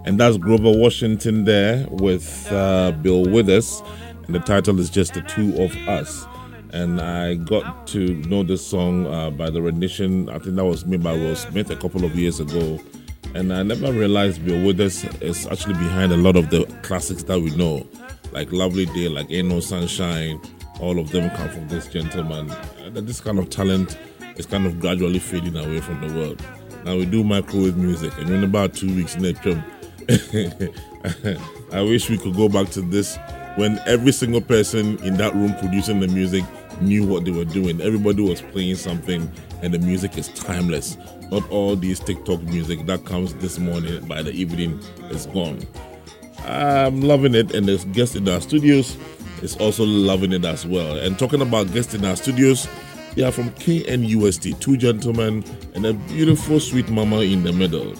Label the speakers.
Speaker 1: And that's Grover Washington there with Bill Withers. And the title is just The Two of Us. And I got to know this song by the rendition, I think that was made by Will Smith a couple of years ago. And I never realized Bill Withers is actually behind a lot of the classics that we know, like Lovely Day, like Ain't No Sunshine. All of them come from this gentleman. This kind of talent is kind of gradually fading away from the world. Now we do microwave music, and in about 2 weeks next term, I wish we could go back to this when every single person in that room producing the music knew what they were doing. Everybody was playing something, and the music is timeless. Not all these TikTok music that comes this morning, by the evening is gone. I'm loving it, and there's guests in our studios is also loving it as well. And talking about guests in our studios, they are from KNUST, two gentlemen and a beautiful sweet mama in the middle.